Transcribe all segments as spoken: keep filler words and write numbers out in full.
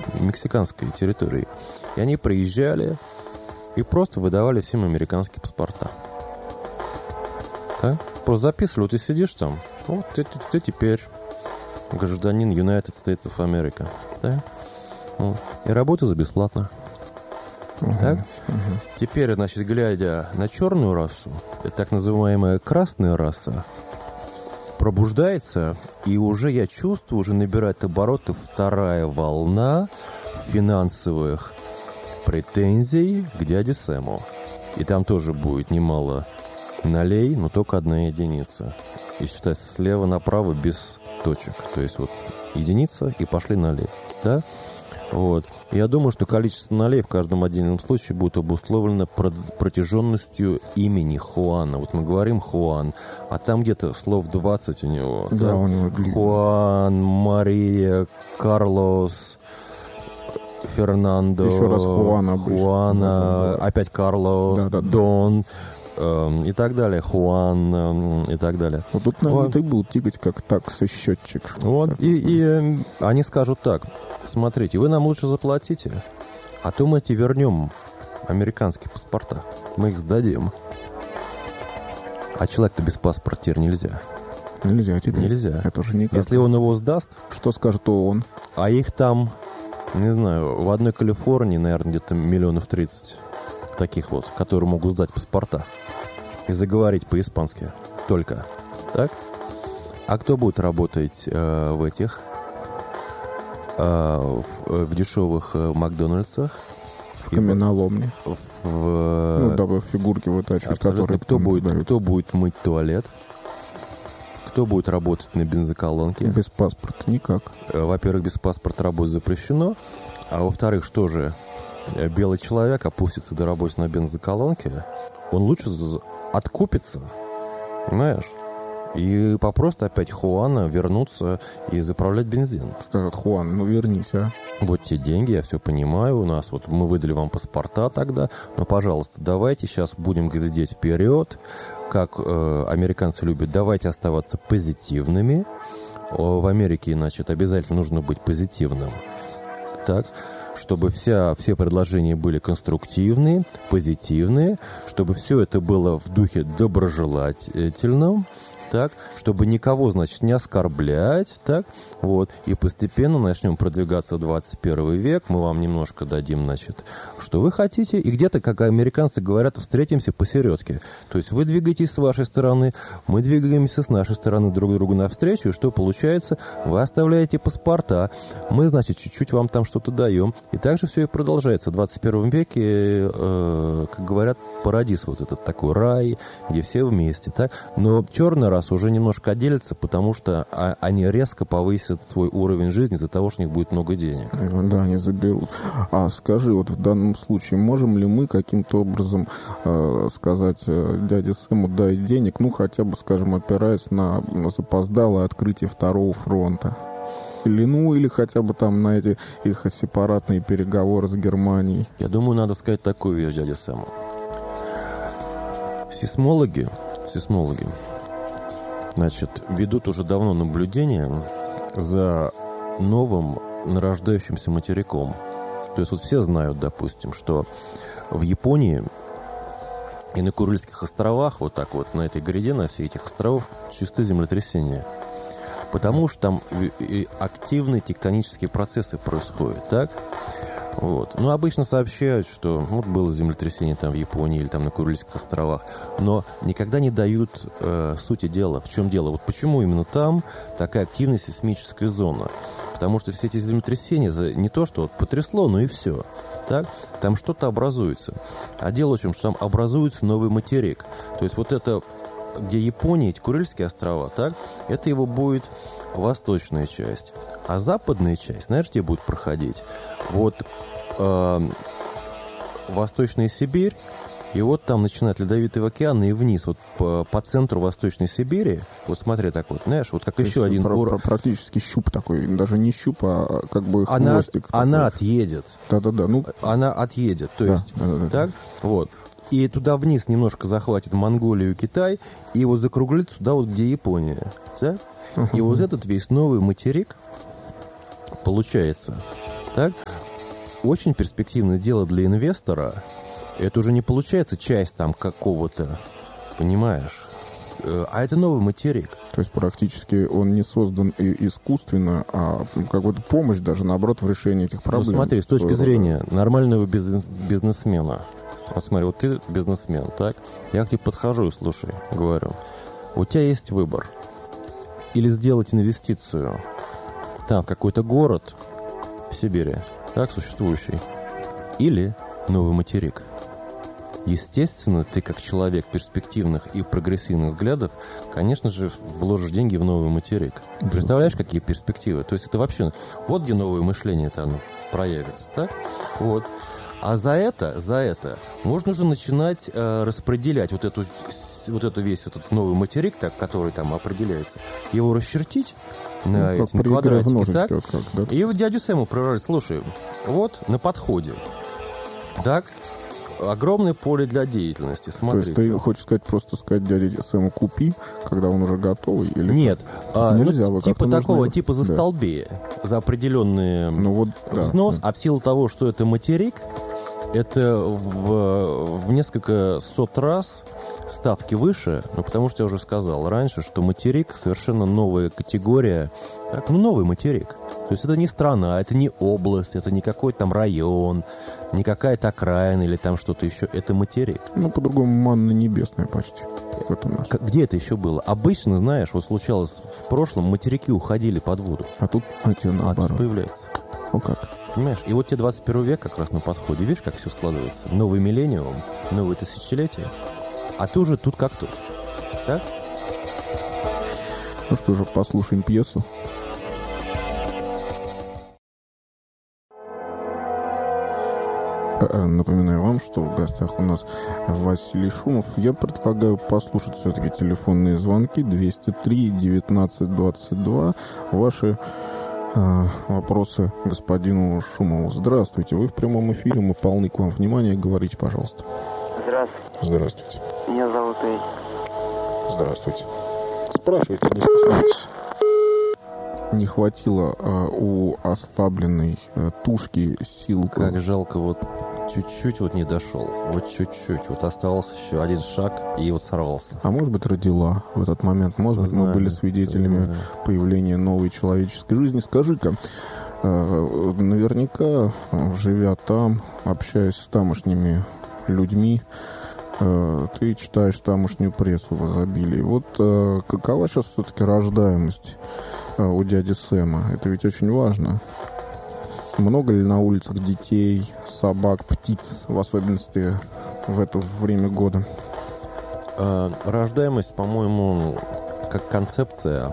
мексиканской территории. И они приезжали и просто выдавали всем американские паспорта. Так? Просто записывали, вот ты сидишь там, вот ты, ты, ты теперь гражданин United States of America. Так? Вот. И работай за бесплатно. Uh-huh. Так? Uh-huh. Теперь, значит, глядя на черную расу, это так называемая красная раса, пробуждается, и уже я чувствую, уже набирает обороты вторая волна финансовых претензий к дяде Сэму. И там тоже будет немало нолей, но только одна единица. И считается слева направо без точек. То есть вот единица и пошли ноли. Да? Вот. Я думаю, что количество нолей в каждом отдельном случае будет обусловлено протяженностью имени Хуана. Вот мы говорим Хуан, а там где-то слов двадцать у него. Да, да? у него Хуан, Мария, Карлос, Фернандо, еще раз Хуана, Хуана, да, да, да. опять Карлос, да, да, да. Дон э, и так далее, Хуан э, и так далее. Вот тут, наверное, вот. Ты будут тикать как таксосчетчик. Вот, так, и, и э, они скажут так: смотрите, вы нам лучше заплатите, а то мы эти вернем американские паспорта, мы их сдадим. А человек-то без паспорта теперь нельзя. Нельзя теперь. Нельзя. Это же никак. Если он его сдаст... Что скажет ООН? А их там, не знаю, в одной Калифорнии, наверное, где-то миллионов тридцать таких вот, которые могут сдать паспорта и заговорить по-испански только. Так? А кто будет работать э, в этих, э, в, в дешевых э, Макдональдсах? В каменоломне. В, в, ну, да, фигурки вытачивать, которые... Кто будет, кто будет мыть туалет? Кто будет работать на бензоколонке? Без паспорта никак. Во-первых, без паспорта работать запрещено. А во-вторых, что же, белый человек опустится до работы на бензоколонке, он лучше откупится, понимаешь? И попросту опять Хуана вернуться и заправлять бензин. Скажет: Хуан, ну вернись, а. Вот те деньги, я все понимаю, у нас вот мы выдали вам паспорта тогда, но, пожалуйста, давайте сейчас будем глядеть вперед, как э, американцы любят, давайте оставаться позитивными. О, в Америке, значит, обязательно нужно быть позитивным. Так, чтобы вся, все предложения были конструктивные, позитивные, чтобы все это было в духе доброжелательном. Так, чтобы никого, значит, не оскорблять, так, вот, и постепенно начнем продвигаться в двадцать первый век, мы вам немножко дадим, значит, что вы хотите, и где-то, как американцы говорят, встретимся посередке, то есть вы двигаетесь с вашей стороны, мы двигаемся с нашей стороны друг другу навстречу, и что получается, вы оставляете паспорта, мы, значит, чуть-чуть вам там что-то даем, и так же все и продолжается в двадцать первом веке, э, как говорят, парадиз вот этот такой рай, где все вместе, так, но черная раз уже немножко отделятся, потому что а, они резко повысят свой уровень жизни из-за того, что у них будет много денег. Да, они заберут. А скажи, вот в данном случае, можем ли мы каким-то образом э, сказать э, дяде Сэму: дай денег, ну, хотя бы, скажем, опираясь на, на запоздалое открытие второго фронта? Или, ну, или хотя бы там на эти их сепаратные переговоры с Германией? Я думаю, надо сказать такую вещь дяде Сэму. Сейсмологи, сейсмологи, значит, ведут уже давно наблюдения за новым нарождающимся материком. То есть вот все знают, допустим, что в Японии и на Курильских островах, вот так вот, на этой гряде, на всех этих островах, чистое землетрясение. Потому что там активные тектонические процессы происходят, так? Вот. Ну, обычно сообщают, что вот было землетрясение там в Японии или там на Курильских островах, но никогда не дают э, сути дела. В чем дело? Вот почему именно там такая активная сейсмическая зона? Потому что все эти землетрясения, это не то, что вот потрясло, но и все. Так? Там что-то образуется. А дело в том, что там образуется новый материк. То есть вот это, где Япония, эти Курильские острова, так? Это его будет восточная часть. А западная часть, знаешь, где будет проходить? Вот э, Восточная Сибирь, и вот там начинает Ледовитый океан, и вниз, вот по, по центру Восточной Сибири, вот смотри так вот, знаешь, вот как То еще один... Про, ур... про, практически щуп такой, даже не щуп, а как бы она, хвостик. Она отъедет. Да-да-да. Ну... Она отъедет, то да, есть, да, да, да, так, да. вот. И туда вниз немножко захватит Монголию, Китай, и вот закруглится туда вот, где Япония, да? И вот этот весь новый материк получается, так? очень перспективное дело для инвестора. Это уже не получается часть там какого-то, понимаешь? А это новый материк. То есть практически он не создан и искусственно, а какая-то помощь даже, наоборот, в решении этих проблем. Ну смотри, с точки зрения нормального бизнес- бизнесмена. Вот смотри, вот ты бизнесмен, так? Я к тебе подхожу и слушай, говорю. У тебя есть выбор. Или сделать инвестицию там, в какой-то город в Сибири, так, существующий. Или новый материк. Естественно, ты как человек перспективных и прогрессивных взглядов, конечно же, вложишь деньги в новый материк. Представляешь, какие перспективы? То есть это вообще... Вот где новое мышление-то оно проявится, так? Вот. А за это, за это можно уже начинать э, распределять вот эту, вот эту весь этот новый материк, так, который там определяется, его расчертить на ну, эти на квадратики, так? Вот как, да? И вот дядю Сэму прорвали, слушай, вот на подходе, так? Огромное поле для деятельности, смотри. То есть ты хочешь сказать, просто сказать дяде Сэму купи, когда он уже готовый? Или нет, а, нельзя, ну, типа такого, нужно... типа за да. столбе, за определенный ну, вот, да, взнос, да. А в силу того, что это материк, это в, в несколько сот раз ставки выше, ну, потому что я уже сказал раньше, что материк совершенно новая категория, так, ну, новый материк. То есть это не страна, это не область, это не какой-то там район, не какая-то окраина или там что-то еще. Это материк. Ну, по-другому, манна небесная почти. В этом нас. Где это еще было? Обычно, знаешь, вот случалось в прошлом, материки уходили под воду. А тут, знаете, наоборот. А тут появляется. О как. Понимаешь? И вот тебе двадцать первый век как раз на подходе. Видишь, как все складывается? Новый миллениум, новое тысячелетие. А ты уже тут как тут. Так? Ну что же, послушаем пьесу. Напоминаю вам, что в гостях у нас Василий Шумов. Я предлагаю послушать все-таки телефонные звонки двести три девятнадцать двадцать два. Ваши э, вопросы господину Шумову. Здравствуйте, вы в прямом эфире, мы полны к вам внимания. Говорите, пожалуйста. Здравствуйте. Здравствуйте. Меня зовут Эй. Здравствуйте. Спрашивайте, не стесняйтесь. Не хватило э, у ослабленной э, тушки сил. Как жалко, вот чуть-чуть вот не дошел. Вот чуть-чуть. Вот остался еще один шаг, и вот сорвался. А может быть, родила в этот момент. Может быть, мы были свидетелями появления новой человеческой жизни. Скажи-ка, э, наверняка, живя там, общаясь с тамошними людьми, э, ты читаешь тамошнюю прессу в изобилии. Вот э, какова сейчас все-таки рождаемость у дяди Сэма? Это ведь очень важно. Много ли на улицах детей, собак, птиц, в особенности в это время года? А, рождаемость, по-моему, как концепция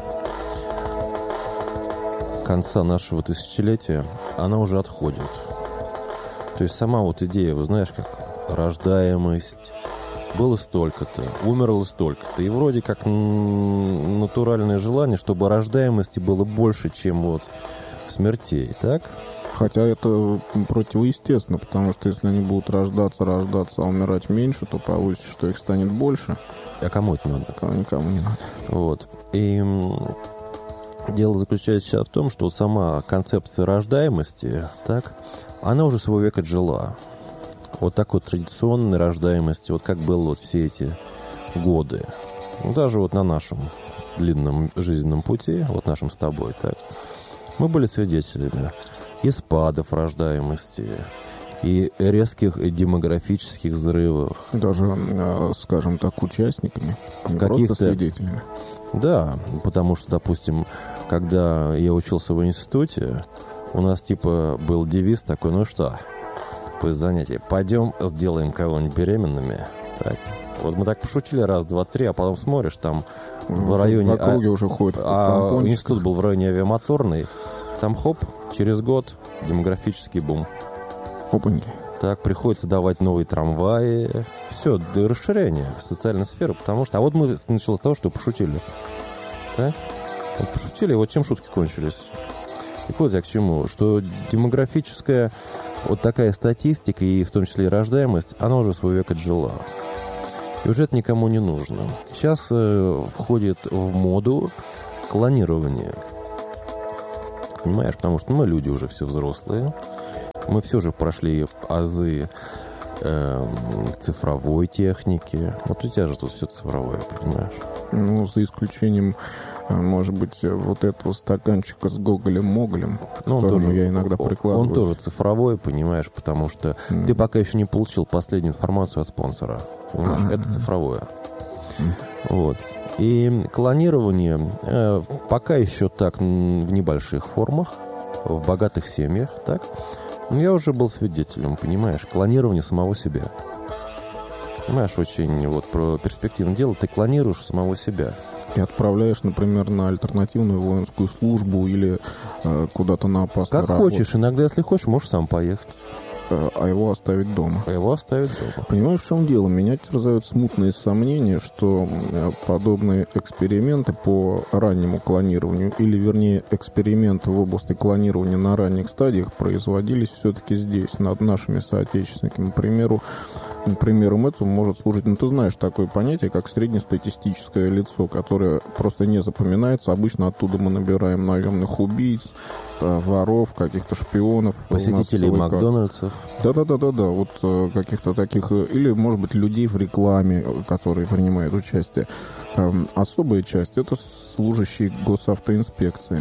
конца нашего тысячелетия, она уже отходит. То есть сама вот идея, вы знаешь, как рождаемость, было столько-то, умерло столько-то. И вроде как натуральное желание, чтобы рождаемости было больше, чем вот смертей, так? Хотя это противоестественно, потому что если они будут рождаться, рождаться, а умирать меньше, то получится, что их станет больше. А кому это надо? А никому не надо. Вот. И дело заключается сейчас в том, что сама концепция рождаемости, так, она уже своего века отжила. Вот такой традиционной рождаемости, вот как было вот все эти годы. Даже вот на нашем длинном жизненном пути, вот нашем с тобой, так, мы были свидетелями и спадов рождаемости, и резких демографических взрывов. Даже, скажем так, участниками, в каких-то свидетелями. Да, потому что, допустим, когда я учился в институте, у нас типа был девиз такой, ну что, после занятия, пойдем сделаем кого-нибудь беременными. Так. Вот мы так пошутили раз, два, три, а потом смотришь, там в районе... В округе а, уже ходит. А институт был в районе авиамоторный. Там хоп, через год демографический бум. Опаньки. Так, приходится давать новые трамваи. Все, до расширения социальной сферы, потому что... А вот мы начали с того, что пошутили. Так? Вот пошутили, и вот чем шутки кончились. И вот я к чему. Что демографическая вот такая статистика, и в том числе и рождаемость, она уже свой век отжила. И уже это никому не нужно. Сейчас э, входит в моду клонирование. Понимаешь, потому что мы люди уже все взрослые. Мы все же прошли азы э, цифровой техники. Вот у тебя же тут все цифровое, понимаешь? Ну, за исключением, может быть, вот этого стаканчика с Гоголем-Моголем, к ну, которому тоже, я иногда прикладываюсь. Он тоже цифровой, понимаешь, потому что mm. ты пока еще не получил последнюю информацию от спонсора. Понимаешь? Mm-hmm. Это цифровое. Mm. Вот. И клонирование э, пока еще так в небольших формах, в богатых семьях, так. Но я уже был свидетелем, понимаешь, клонирование самого себя. Понимаешь, очень вот про перспективное дело, ты клонируешь самого себя. И отправляешь, например, на альтернативную воинскую службу или э, куда-то на опасную как работу. хочешь, иногда, если хочешь, можешь сам поехать. А его оставить дома. А его оставить дома. Понимаешь, в чем дело? Меня терзают смутные сомнения, что подобные эксперименты по раннему клонированию, или, вернее, эксперименты в области клонирования на ранних стадиях производились все-таки здесь, над нашими соотечественниками. К примеру, примером этому может служить, ну, ты знаешь такое понятие, как среднестатистическое лицо, которое просто не запоминается. Обычно оттуда мы набираем наемных убийц, воров, каких-то шпионов. Посетителей Макдональдсов. Да-да-да-да-да, вот э, каких-то таких, или, может быть, людей в рекламе, которые принимают участие. Э, особая часть — это служащие госавтоинспекции.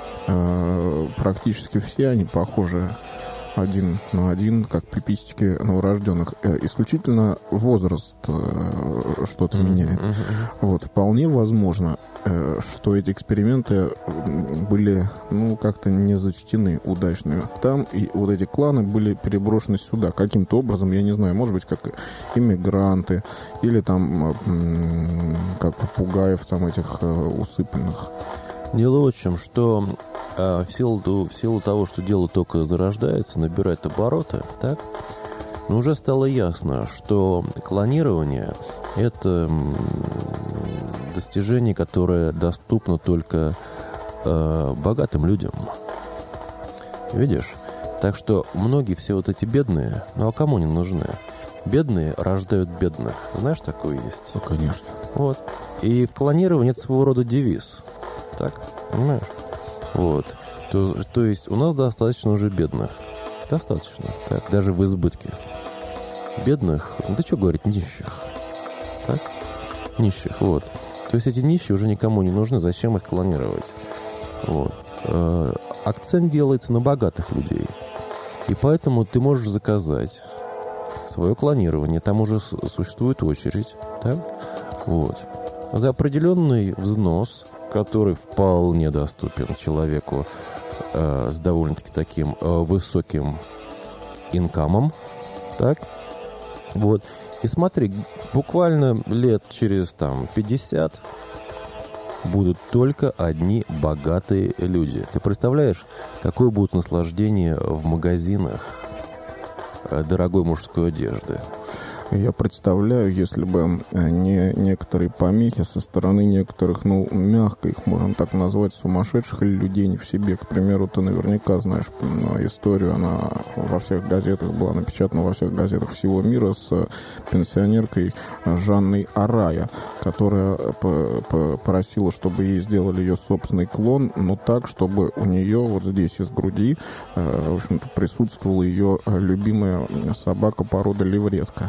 Э, практически все они похожи один на один, как пиписечки новорожденных. Э, исключительно возраст э, что-то mm-hmm. меняет. Mm-hmm. Вот, вполне возможно, э, что эти эксперименты были, ну, как-то не зачтены удачно там, и вот эти кланы были переброшены сюда каким-то образом, я не знаю, может быть, как иммигранты, или там э, как попугаев там этих э, усыпанных. Дело в чем, что э, в, силу, в силу того, что дело только зарождается, набирает обороты, так, но уже стало ясно, что клонирование – это достижение, которое доступно только э, богатым людям. Видишь? Так что многие все вот эти бедные, ну а кому они нужны? Бедные рождают бедных. Знаешь, такое есть? Ну, конечно. Вот. И в клонировании это своего рода девиз. Так, понимаешь? Вот. То, то есть у нас достаточно уже бедных. Достаточно. Так, даже в избытке. Бедных, да что говорить, нищих. Так? Нищих, вот. То есть эти нищие уже никому не нужны, зачем их клонировать? Вот. Э, акцент делается на богатых людей. И поэтому ты можешь заказать свое клонирование. Там уже существует очередь. Так? Вот. За определенный взнос, который вполне доступен человеку э, с довольно-таки таким э, высоким инкамом, так, вот, и смотри, буквально лет через там пятьдесят будут только одни богатые люди. Ты представляешь, какое будет наслаждение в магазинах э, дорогой мужской одежды? Я представляю, если бы не некоторые помехи со стороны некоторых, ну, мягко их можем так назвать, сумасшедших или людей не в себе. К примеру, ты наверняка знаешь историю, она во всех газетах была напечатана, во всех газетах всего мира, с пенсионеркой Жанной Арая, которая просила, чтобы ей сделали ее собственный клон, но так, чтобы у нее вот здесь из груди, в общем-то, присутствовала ее любимая собака породы левретка.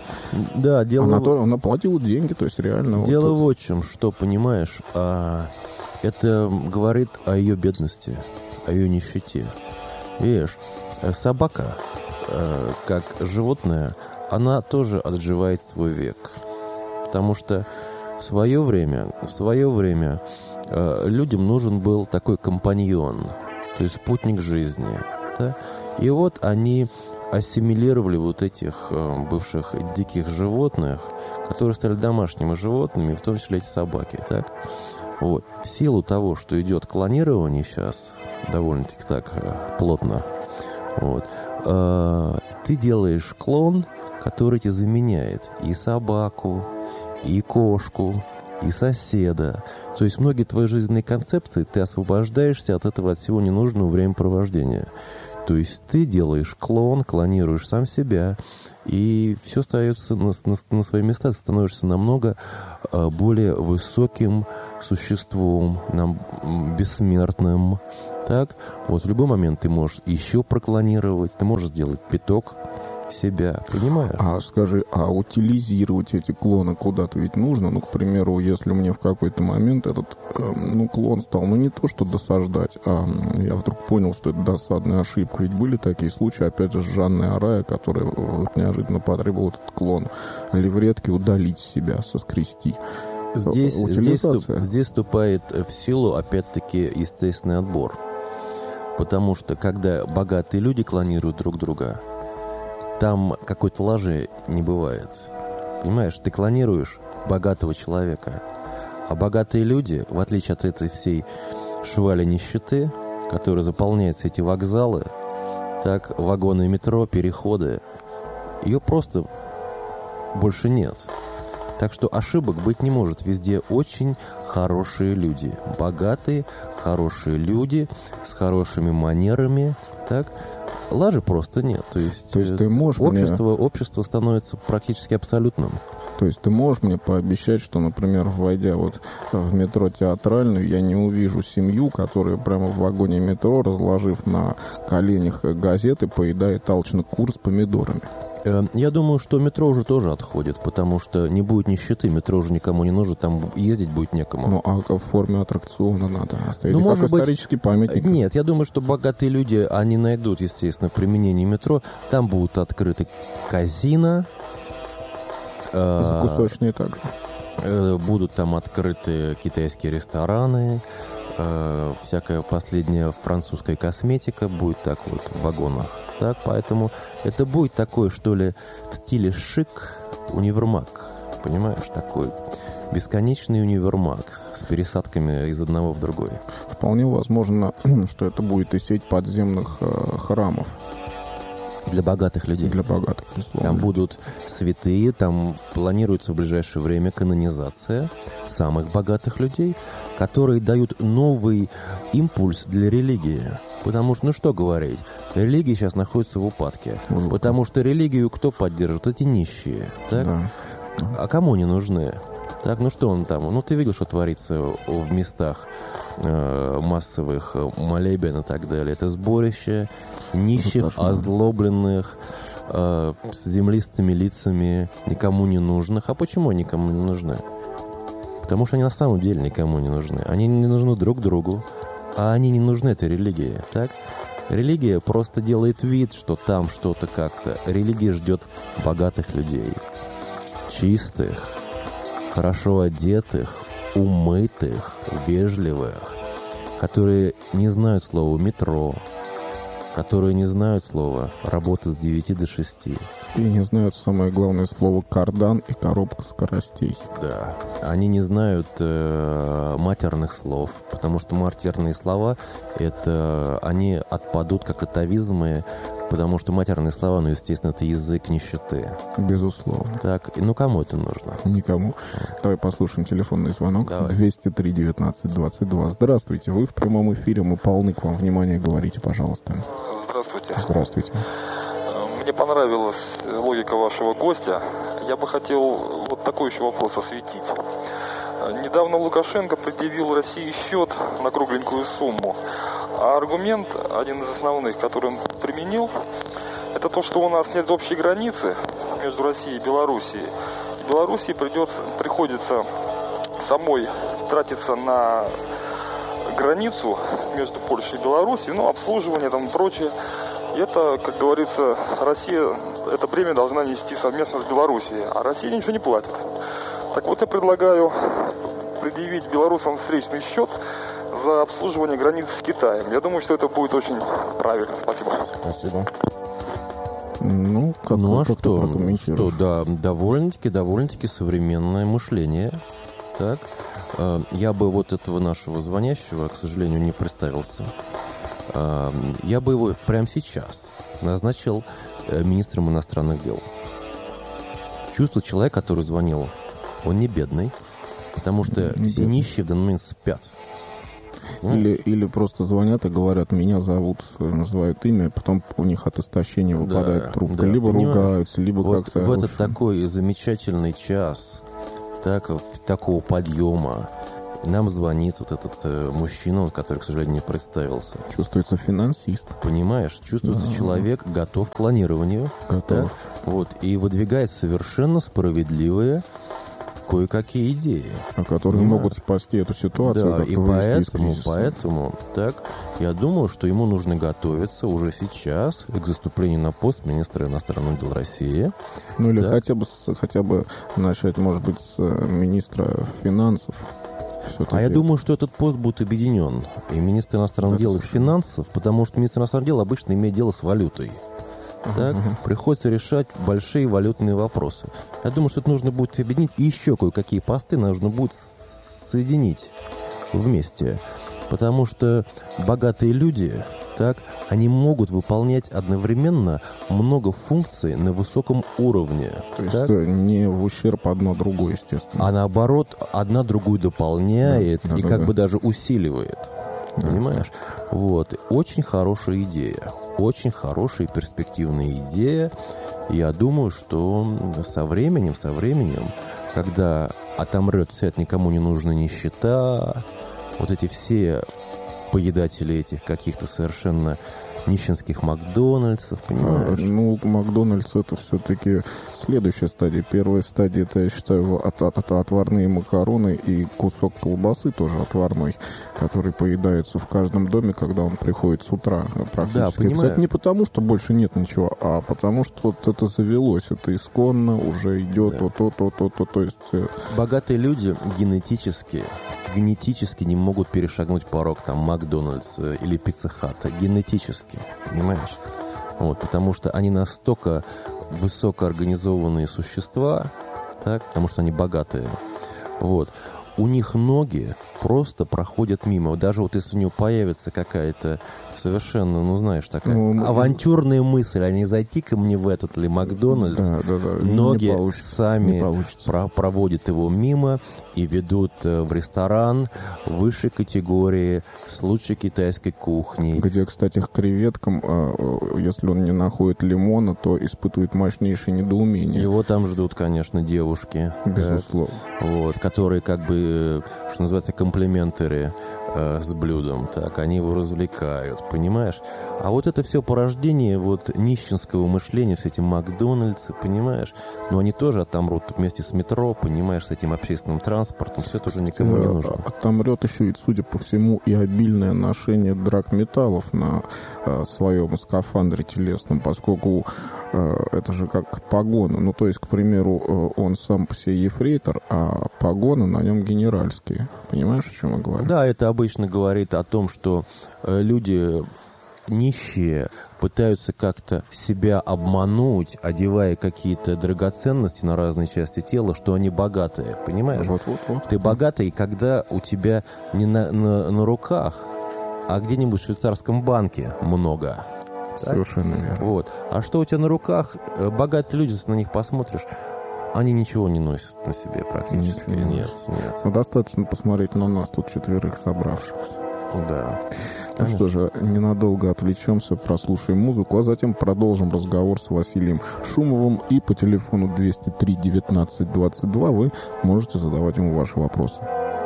Да, дело... Она, то, она платила деньги, то есть реально... Дело вот вот в чем, что, понимаешь, а, это говорит о ее бедности, о ее нищете. Видишь, собака, а, как животное, она тоже отживает свой век. Потому что в свое время, в свое время а, людям нужен был такой компаньон, то есть спутник жизни. Да? И вот они ассимилировали вот этих э, бывших диких животных, которые стали домашними животными, в том числе эти собаки, так? Вот. В силу того, что идет клонирование сейчас, довольно-таки так э, плотно, вот, э, ты делаешь клон, который тебе заменяет и собаку, и кошку, и соседа. То есть многие твои жизненные концепции, ты освобождаешься от этого, от всего ненужного времяпровождения. То есть ты делаешь клон, клонируешь сам себя, и все остается на, на, на свои места, ты становишься намного э, более высоким существом, нам, бессмертным. Так, вот в любой момент ты можешь еще проклонировать, ты можешь сделать пяток себя, понимаешь? А скажи, а утилизировать эти клоны куда-то ведь нужно? Ну, к примеру, если мне в какой-то момент этот, э, ну, клон стал, ну, не то, что досаждать, а я вдруг понял, что это досадная ошибка. Ведь были такие случаи, опять же, с Жанной Арая, которая вот неожиданно потребовала этот клон левретки удалить себя, соскрести. Здесь, здесь, здесь вступает в силу, опять-таки, естественный отбор. Потому что, когда богатые люди клонируют друг друга, там какой-то лжи не бывает. Понимаешь, ты клонируешь богатого человека. А богатые люди, в отличие от этой всей швали нищеты, которая заполняет все эти вокзалы, так, вагоны метро, переходы, ее просто больше нет. Так что ошибок быть не может. Везде очень хорошие люди. Богатые, хорошие люди, с хорошими манерами, так. Лажи просто нет. То есть, То есть ты можешь общество, мне... общество становится практически абсолютным. То есть ты можешь мне пообещать, что, например, войдя вот в метро Театральную, я не увижу семью, которая прямо в вагоне метро, разложив на коленях газеты, поедает алчный кур с помидорами? Я думаю, что метро уже тоже отходит, потому что не будет нищеты, метро уже никому не нужно, там ездить будет некому. Ну, а в форме аттракциона надо оставить, ну, как может исторический быть... памятник. Нет, я думаю, что богатые люди, они найдут, естественно, применение метро. Там будут открыты казино. Закусочные также. Будут там открыты китайские рестораны, всякая последняя французская косметика будет так вот в вагонах. Так, поэтому это будет такой, что ли, в стиле шик универмаг. Понимаешь, такой бесконечный универмаг с пересадками из одного в другой. Вполне возможно, что это будет и сеть подземных э, храмов. Для богатых людей. Для богатых, безусловно. Там будут святые, там планируется в ближайшее время канонизация самых богатых людей, которые дают новый импульс для религии. Потому что, ну что говорить, религия сейчас находится в упадке. Жутко. Потому что религию кто поддерживает? Эти нищие. Так? Да. А кому они нужны? Так, ну что он там? Ну ты видел, что творится в местах э, массовых молебен и так далее. Это сборище нищих, озлобленных, э, с землистыми лицами, никому не нужных. А почему они никому не нужны? Потому что они на самом деле никому не нужны. Они не нужны друг другу, а они не нужны этой религии. Так? Религия просто делает вид, что там что-то как-то. Религия ждет богатых людей, чистых, хорошо одетых, умытых, вежливых, которые не знают слова «метро», которые не знают слова «работа с девяти до шести». И не знают самое главное слово «кардан» и «коробка скоростей». Да. Они не знают э, матерных слов, потому что матерные слова, это они отпадут как атовизмы, потому что матерные слова, ну, естественно, это язык нищеты. Безусловно. Так, ну кому это нужно? Никому. Давай послушаем телефонный звонок. Давай. двести три девятнадцать двадцать два. Здравствуйте, вы в прямом эфире, мы полны к вам внимания, говорите, пожалуйста. Здравствуйте. Здравствуйте. Мне понравилась логика вашего гостя. Я бы хотел вот такой еще вопрос осветить. Недавно Лукашенко предъявил России счет на кругленькую сумму. А аргумент, один из основных, который он применил, это то, что у нас нет общей границы между Россией и Белоруссией. И Белоруссии придется, приходится самой тратиться на границу между Польшей и Белоруссией, ну, обслуживание там и прочее. И это, как говорится, Россия это бремя должна нести совместно с Белоруссией, а Россия ничего не платит. Так вот, я предлагаю предъявить белорусам встречный счет за обслуживание границ с Китаем. Я думаю, что это будет очень правильно. Спасибо. Спасибо. Ну, как, ну а как что? Что, да, довольно-таки, довольно-таки современное мышление. Так. Я бы вот этого нашего звонящего, к сожалению, не представился. Я бы его прямо сейчас назначил министром иностранных дел. Чувство человека, который звонил, он не бедный, потому что не все бедный. Нищие в данный момент спят. Или, или просто звонят и говорят, меня зовут, называют имя, потом у них от истощения выпадает да, трубка. Да, либо понимаешь? ругаются, либо вот как-то... В этот такой замечательный час, так, в такого подъема, нам звонит вот этот э, мужчина, который, к сожалению, не представился. Чувствуется финансист. Понимаешь, чувствуется Да. человек готов к клонированию. Готов. Да? Вот, и выдвигает совершенно справедливые кое-какие идеи. А которые Понимаешь? могут спасти эту ситуацию, Да, как-то и вывести из поэтому, кризиса. поэтому, так, я думаю, что ему нужно готовиться уже сейчас к заступлению на пост министра иностранных дел России. Ну или Да. хотя бы, с- хотя бы начать, может быть, с э, министра финансов. Все-таки. А я думаю, что этот пост будет объединен. И министр иностранных Да, дел, и совершенно. финансов, потому что министр иностранных дел обычно имеет дело с валютой. Так, Мгм. приходится решать большие валютные вопросы. Я думаю, что это нужно будет объединить. И еще кое-какие посты нужно будет соединить вместе. Потому что богатые люди, так, они могут выполнять одновременно много функций на высоком уровне. То есть так? э, не в ущерб одно другое, естественно. А наоборот, одна другую дополняет Да, да, и да, как да. бы даже усиливает. Да. Понимаешь? Вот. Очень хорошая идея. Очень хорошая и перспективная идея. Я думаю, что со временем, со временем, когда отомрет вся эта никому не нужная нищета, вот эти все поедатели этих каких-то совершенно нищенских Макдональдсов, А, понимаешь? ну, Макдональдс это все-таки следующая стадия. Первая стадия, это, я считаю, от, от- от- отварные макароны и кусок колбасы тоже отварной, который поедается в каждом доме, когда он приходит с утра практически. Да, понимаешь. Кстати, не потому, что больше нет ничего, а потому, что вот это завелось, это исконно уже идет Да. вот то, то, то, то, то есть... э, Богатые люди генетически, генетически не могут перешагнуть порог там Макдональдс э, или Пицца Хата. Генетически, понимаешь? Вот, потому что они настолько высокоорганизованные существа, так, потому что они богатые. Вот. У них ноги просто проходят мимо. Даже вот если у него появится какая-то совершенно, ну знаешь, такая Ну, авантюрная мысль, а не зайти ко мне в этот ли Макдональдс, Да, да, да. не ноги получится, сами не получится. про- проводят его мимо и ведут э, в ресторан высшей категории с лучшей китайской кухней. Где, кстати, к креветкам, э, э, если он не находит лимона, то испытывает мощнейшее недоумение. Его там ждут, конечно, девушки, Безусловно. так, вот, которые как бы, э, что называется, комплиментеры э, с блюдом, так, они его развлекают, понимаешь? А вот это все порождение вот нищенского мышления, с этим Макдональдсы, понимаешь? Но они тоже отомрут вместе с метро, понимаешь, с этим общественным транспортом, все это уже никому не нужно. Отомрет еще ведь, судя по всему, и обильное ношение драгметаллов на э, своем скафандре телесном, поскольку э, это же как погоны. Ну, то есть, к примеру, э, он сам по себе ефрейтор, а погоны на нем генеральские. Понимаешь, о чем я говорю? Да, это обычно говорит о том, что э, люди нищие пытаются как-то себя обмануть, одевая какие-то драгоценности на разные части тела, что они богатые, понимаешь? Вот, вот, вот. Ты богатый, когда у тебя не на, на, на руках, а где-нибудь в швейцарском банке много. Так? Совершенно верно. Вот. А что у тебя на руках? Э, Богатые люди, если на них посмотришь, они ничего не носят на себе практически. Ничего не Нет, нет. Ну, достаточно посмотреть на нас, тут четверых собравшихся. Да. Ну что же, ненадолго отвлечемся, прослушаем музыку, а затем продолжим разговор с Василием Шумовым. И по телефону двести три девятнадцать двадцать два вы можете задавать ему ваши вопросы.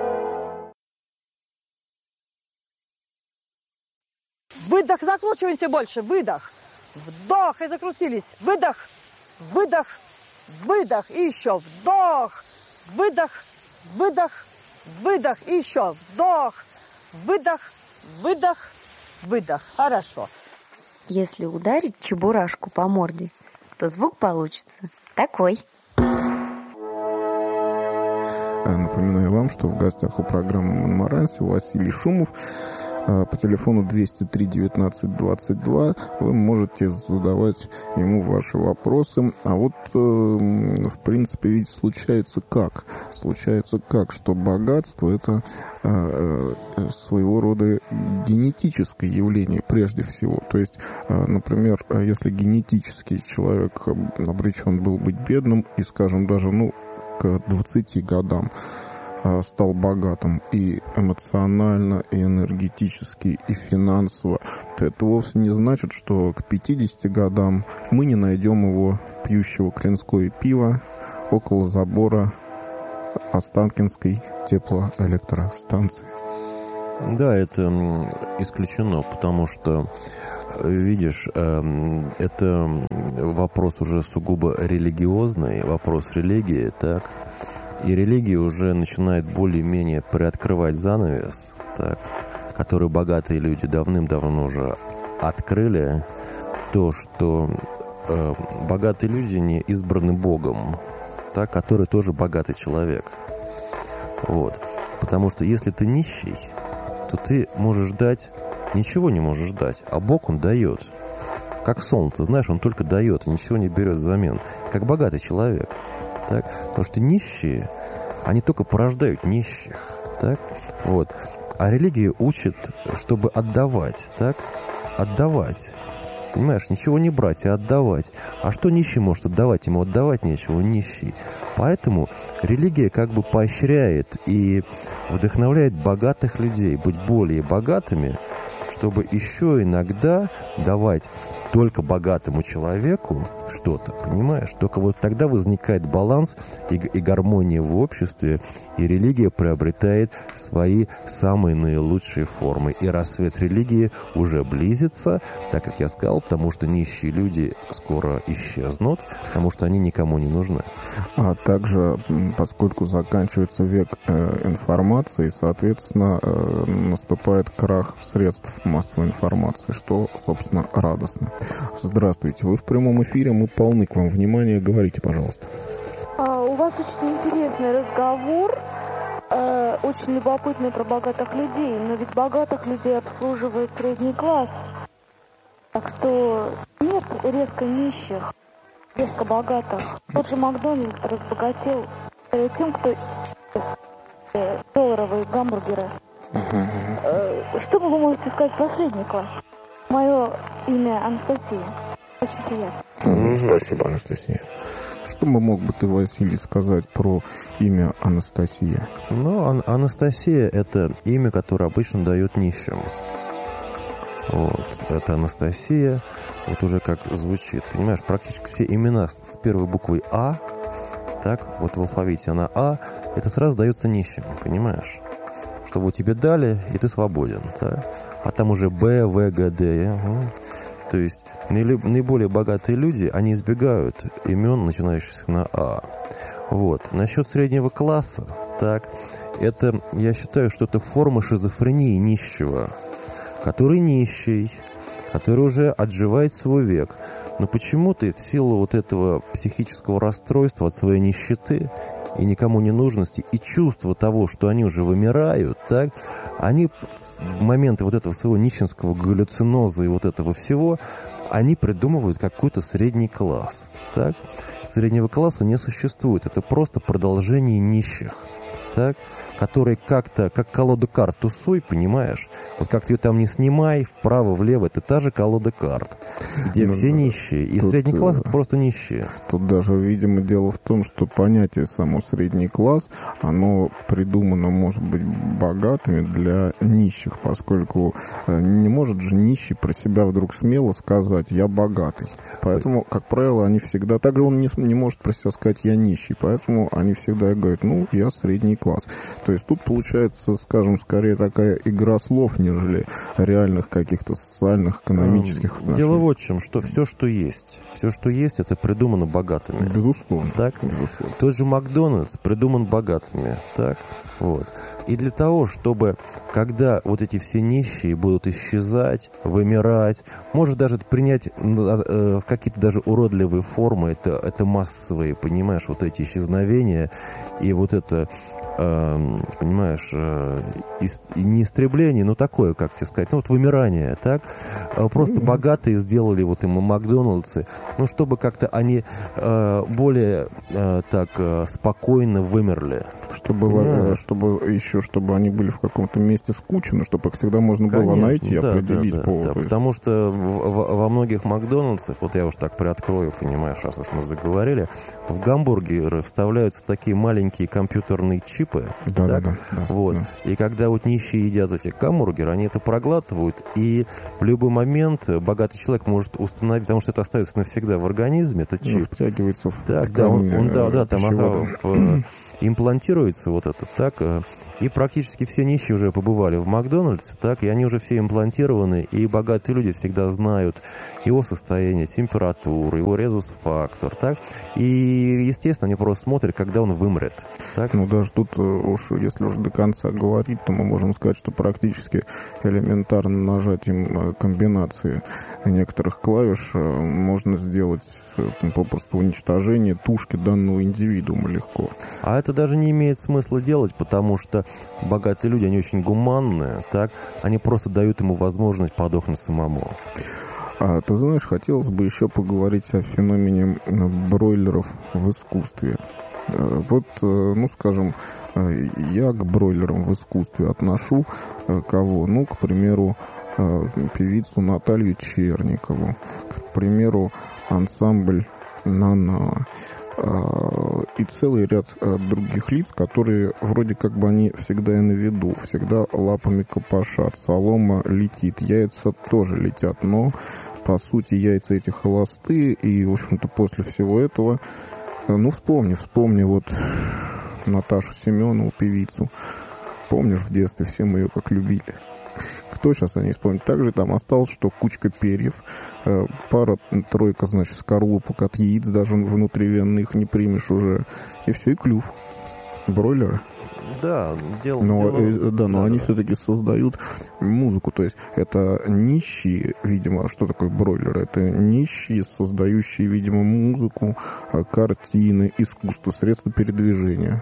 Выдох, закручиваемся больше, выдох. Вдох и закрутились. Выдох, выдох, выдох. И еще вдох, выдох, выдох, выдох. И еще вдох, выдох, выдох, выдох. Хорошо. Если ударить чебурашку по морде, то звук получится такой. Напоминаю вам, что в гостях у программы «Монмаранси» Василий Шумов. По телефону двести три девятнадцать двадцать два вы можете задавать ему ваши вопросы. А вот, в принципе, ведь случается как? Случается как, что богатство – это своего рода генетическое явление прежде всего. То есть, например, если генетически человек обречен был быть бедным и, скажем, даже, ну, к двадцати годам э, стал богатым и эмоционально, и энергетически, и финансово, то это вовсе не значит, что к пятидесяти годам мы не найдем его пьющего клинское пиво около забора Останкинской теплоэлектростанции. Да, это исключено, потому что, видишь, это вопрос уже сугубо религиозный, вопрос религии, так? И религия уже начинает более-менее приоткрывать занавес, так, который богатые люди давным-давно уже открыли, то, что э, богатые люди не избраны Богом, так, который тоже богатый человек. Вот. Потому что если ты нищий, то ты можешь дать, ничего не можешь дать, а Бог, Он дает. Как солнце, знаешь, Он только дает, ничего не берет взамен. Как богатый человек. Так? Потому что нищие, они только порождают нищих. Так? Вот. А религия учит, чтобы отдавать. Так? Отдавать. Понимаешь, ничего не брать, а отдавать. А что нищий может отдавать? Ему отдавать нечего, он нищий. Поэтому религия как бы поощряет и вдохновляет богатых людей быть более богатыми, чтобы еще иногда давать только богатому человеку что-то, понимаешь? Только вот тогда возникает баланс и, и гармония в обществе, и религия приобретает свои самые наилучшие формы. И рассвет религии уже близится, так как я сказал, потому что нищие люди скоро исчезнут, потому что они никому не нужны. А также, поскольку заканчивается век э, информации, соответственно, э, наступает крах средств массовой информации, что, собственно, радостно. Здравствуйте, вы в прямом эфире, мы полны к вам внимания, говорите, пожалуйста. А, у вас очень интересный разговор, э, очень любопытный про богатых людей, но ведь богатых людей обслуживает средний класс, так что нет резко нищих, резко богатых. Тот же Макдональдс разбогател тем, кто э, долларовые гамбургеры. Uh-huh. Э, что вы можете сказать про средний класс? Мое имя Анастасия. Очень приятно. Mm-hmm. Спасибо, Анастасия. Что бы мог бы ты, Василий, сказать про имя Анастасия? Ну, Ан- Анастасия – это имя, которое обычно дают нищим. Вот. Это Анастасия. Вот уже как звучит. Понимаешь, практически все имена с первой буквой А, так, вот в алфавите она А, это сразу дается нищим, понимаешь? Чтобы тебе дали, и ты свободен. Да? А там уже Б, В, Г, Д. Угу. То есть наиболее богатые люди, они избегают имен, начинающихся на А. Вот. Насчет среднего класса, так, это, я считаю, что это форма шизофрении нищего, который нищий, который уже отживает свой век. Но почему-то в силу вот этого психического расстройства от своей нищеты и никому не нужности, и чувства того, что они уже вымирают, так, они в моменты вот этого своего нищенского галлюциноза и вот этого всего, они придумывают какой-то средний класс. Так? Среднего класса не существует, это просто продолжение нищих. Так, который как-то, как колода карт тусуй, понимаешь? Вот как ты ее там не снимай, вправо-влево, это та же колода карт, где ну, все нищие. И тут, средний класс — это просто нищие. Тут даже, видимо, дело в том, что понятие само средний класс, оно придумано, может быть, богатыми для нищих, поскольку не может же нищий про себя вдруг смело сказать «я богатый». Поэтому, как правило, они всегда... Также он не, не может про себя сказать «я нищий», поэтому они всегда говорят «ну, я средний класс». То есть тут получается, скажем, скорее такая игра слов, нежели реальных каких-то социальных, экономических отношений. Дело вот в чем, что все, что есть, все, что есть, это придумано богатыми. Безусловно. Так? Безусловно. Тот же Макдональдс придуман богатыми. Так? Вот. И для того, чтобы, когда вот эти все нищие будут исчезать, вымирать, может даже принять э, какие-то даже уродливые формы, это, это массовые, понимаешь, вот эти исчезновения и вот это... понимаешь, не истребление, но такое, как тебе сказать, ну вот вымирание, так? Просто mm-hmm. богатые сделали вот им Макдональдсы, ну чтобы как-то они более так спокойно вымерли. Чтобы, чтобы еще еще, чтобы они были в каком-то месте скучны, чтобы их всегда можно было Конечно, найти, да, определить да, да, по... да, потому что в, в, во многих Макдональдсах, вот я уж так приоткрою, понимаешь, раз уж мы заговорили, в гамбургеры вставляются такие маленькие компьютерные чипы. Да, да, да, да. Вот. Да. И когда вот нищие едят эти гамбургеры, они это проглатывают, и в любой момент богатый человек может установить, потому что это остается навсегда в организме, этот чип. Ну, втягивается в Так, да, он, он, да, да, там пищевода. ага, в, имплантируется вот это, так, и практически все нищие уже побывали в Макдональдсе, так, и они уже все имплантированы, и богатые люди всегда знают его состояние, температуру, его резус-фактор, так, и, естественно, они просто смотрят, когда он вымрет, так. Ну, даже тут уж, если уж до конца говорить, то мы можем сказать, что практически элементарно нажатием комбинации некоторых клавиш можно сделать попросту уничтожение тушки данного индивидуума легко. А это даже не имеет смысла делать, потому что богатые люди, они очень гуманные, так, они просто дают ему возможность подохнуть самому. А ты знаешь, хотелось бы еще поговорить о феномене бройлеров в искусстве. Вот, ну, скажем, я к бройлерам в искусстве отношу кого? Ну, к примеру, певицу Наталью Черникову, к примеру, ансамбль «Нана» и целый ряд других лиц, которые вроде как бы они всегда и на виду, всегда лапами копошат, солома летит, яйца тоже летят, но по сути яйца эти холостые, и, в общем-то, после всего этого, ну, вспомни, вспомни вот Наташу Семенову, певицу, помнишь, в детстве все мы ее как любили. Кто сейчас о ней вспомнит? Также там осталось, что кучка перьев, э, пара-тройка, значит, скорлупок от яиц, даже внутривенных не примешь уже, и все, и клюв. Бройлеры. Да, дело... Но, дело... э, да, но да, они да. все-таки создают музыку, то есть это нищие, видимо, что такое бройлеры? Это нищие, создающие, видимо, музыку, картины, искусство, средства передвижения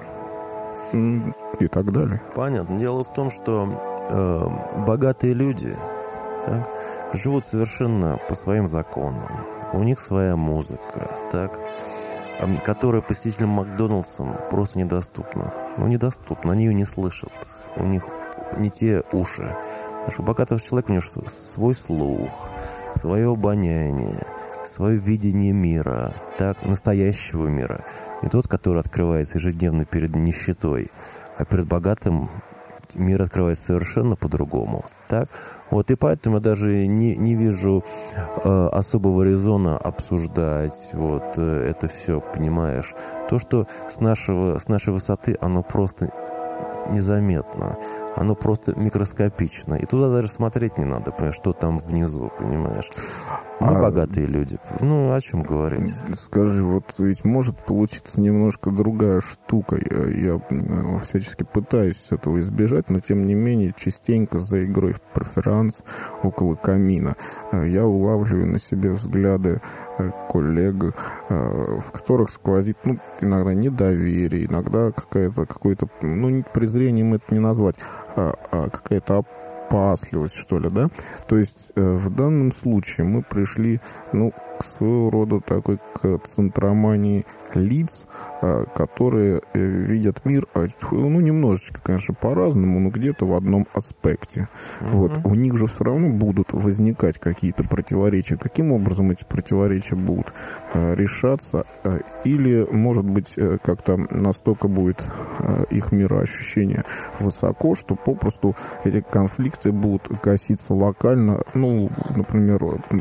и так далее. Понятно. Дело в том, что э, богатые люди, так, живут совершенно по своим законам. У них своя музыка, так, э, которая посетителям Макдональдса просто недоступна. Ну, недоступна, они ее не слышат. У них не те уши. Потому что у богатого человека у него свой слух, свое обоняние, свое видение мира, так, настоящего мира. Не тот, который открывается ежедневно перед нищетой, а перед богатым мир открывается совершенно по-другому. Так? Вот, и поэтому я даже не, не вижу э, особого резона обсуждать вот э, это все, понимаешь. То, что с, нашего, с нашей высоты, оно просто незаметно. Оно просто микроскопично. И туда даже смотреть не надо, понимаешь, что там внизу, понимаешь. Мы а... богатые люди. Ну, о чем говорить? Скажи, вот ведь может получиться немножко другая штука. Я, я всячески пытаюсь этого избежать, но тем не менее частенько за игрой в преферанс около камина я улавливаю на себе взгляды коллег, в которых сквозит, ну, иногда недоверие, иногда какая-то, какое-то, ну, презрением это не назвать, а, а какая-то опасливость, что ли, да? То есть э, в данном случае мы пришли, ну, к своего рода такой к центромании лиц, э, которые э, видят мир, э, ну, немножечко, конечно, по-разному, но где-то в одном аспекте. Mm-hmm. Вот. У них же все равно будут возникать какие-то противоречия. Каким образом эти противоречия будут э, решаться? Э, или, может быть, э, как-то настолько будет э, их мироощущение высоко, что попросту эти конфликты будут коситься локально. Ну, например,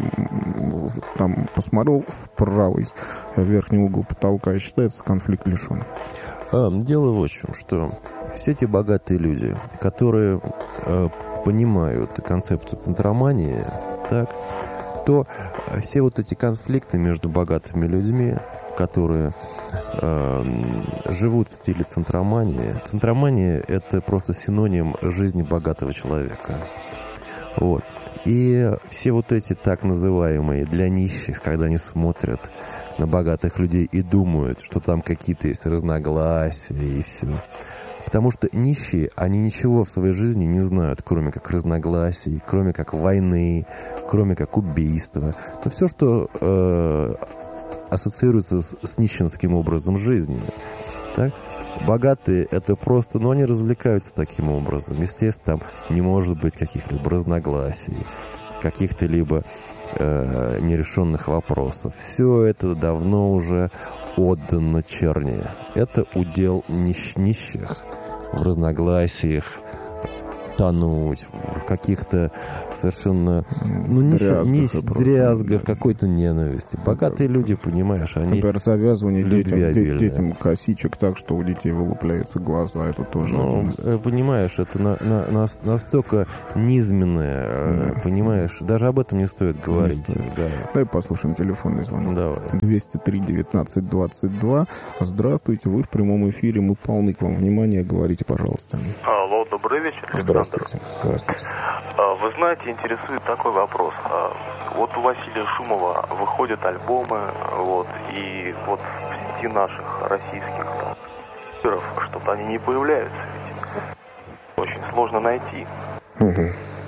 там посмотрел в правый верхний угол потолка и считается конфликт решен. А, дело вот в чем, что все эти богатые люди, которые э, понимают концепцию центромании, так, то все вот эти конфликты между богатыми людьми, которые э, живут в стиле центромании. Центромания – это просто синоним жизни богатого человека. Вот. И все вот эти так называемые для нищих, когда они смотрят на богатых людей и думают, что там какие-то есть разногласия и все. Потому что нищие, они ничего в своей жизни не знают, кроме как разногласий, кроме как войны, кроме как убийства. То все, что э, ассоциируется с, с нищенским образом жизни. Так? Богатые — это просто, ну, они развлекаются таким образом. Естественно, там не может быть каких-либо разногласий, каких-то либо э, нерешенных вопросов. Все это давно уже отдано черни. Это удел нищ- нищих в разногласиях, тонуть в каких-то совершенно ну, не дрязгах, не, дрязгах какой-то ненависти. Богатые да, люди, понимаешь, они например, завязывание детям, де, детям косичек так, что у детей вылупляются глаза, это тоже ну, один... понимаешь, это на, на, на, настолько низменное, да. Понимаешь, даже об этом не стоит говорить. Не стоит. Да. Давай послушаем телефонный звонок. Давай. двести три девятнадцать двадцать два. Здравствуйте, вы в прямом эфире, мы полны к вам внимания, говорите, пожалуйста. Алло, добрый вечер, Александр. Здравствуйте. Здравствуйте. Вы знаете, интересует такой вопрос. Вот у Василия Шумова выходят альбомы, вот, и вот в сети наших российских пиров, что-то они не появляются, ведь очень сложно найти. Угу.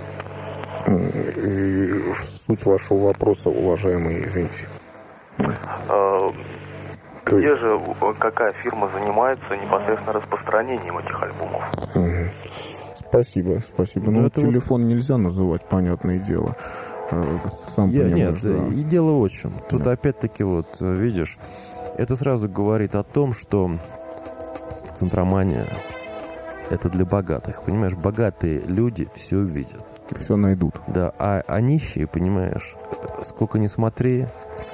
И суть вашего вопроса, уважаемый, извините. Где же, какая фирма занимается непосредственно распространением этих альбомов? Угу. Спасибо, спасибо. Но ну, телефон вот... нельзя называть, понятное дело. Сам Я, понимаешь, нет, да. И дело в чем. Тут да. опять-таки вот, видишь, это сразу говорит о том, что центромания — это для богатых. Понимаешь, богатые люди все видят. Все найдут. Да, а, а нищие, понимаешь, сколько ни смотри,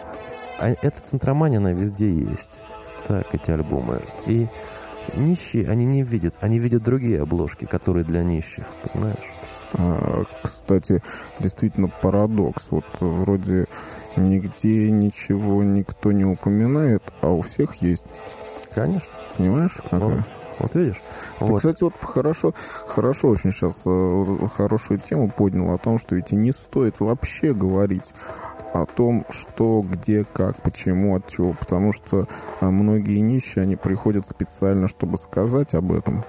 а эта центромания, она везде есть. Так, эти альбомы. И нищие, они не видят, они видят другие обложки, которые для нищих, понимаешь? А, кстати, действительно парадокс. Вот вроде нигде ничего никто не упоминает, а у всех есть. Конечно. Понимаешь? Вот, вот видишь? Ты, вот. Кстати, вот хорошо, хорошо очень сейчас э, хорошую тему поднял о том, что ведь и не стоит вообще говорить о том, что, где, как, почему, от чего. Потому что а, многие нищие, они приходят специально, чтобы сказать об этом.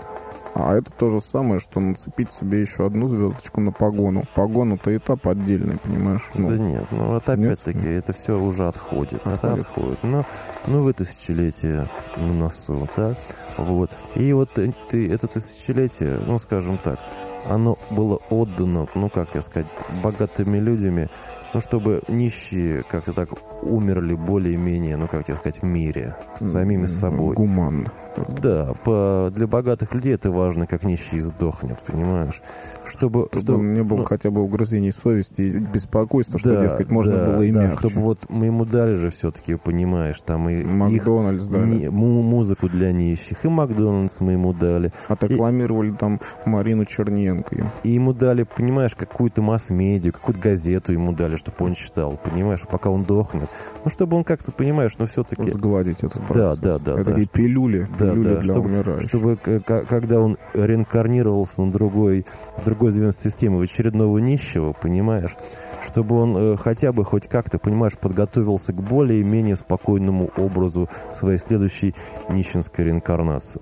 А это то же самое, что нацепить себе еще одну звездочку на погону. Погону-то этап отдельный, понимаешь? Ну, да нет, ну вот опять-таки это все уже отходит. отходит. Это отходит. Но, ну, вы тысячелетие на носу, так? Вот. И вот ты, это тысячелетие, ну, скажем так, оно было отдано, ну, как я сказать, богатыми людьми, ну, чтобы нищие как-то так умерли более-менее, ну, как тебе сказать, в мире, с самими собой. Гуманно. Да, по, для богатых людей это важно, как нищий сдохнет, понимаешь? Чтобы, чтобы, чтобы не было ну, хотя бы угрызений совести и беспокойства, что, да, дескать, можно да, было и да, мягче. Чтобы вот мы ему дали же все-таки, понимаешь, там и Макдональдс их, дали. Не, музыку для нищих, и Макдональдс мы ему дали. Отрекламировали и, там Марину Черненко. И ему дали, понимаешь, какую-то масс-медиа, какую-то газету ему дали, чтобы он читал, понимаешь, пока он дохнет. Ну, чтобы он как-то, понимаешь, ну, все-таки... Сгладить этот процесс. Да, да, да. Это да, такие пилюли, да, пилюли да, для чтобы, умирающих. Чтобы, когда он реинкарнировался на другой, другой звенной системе, в очередного нищего, понимаешь, чтобы он э, хотя бы хоть как-то, понимаешь, подготовился к более-менее спокойному образу своей следующей нищенской реинкарнации.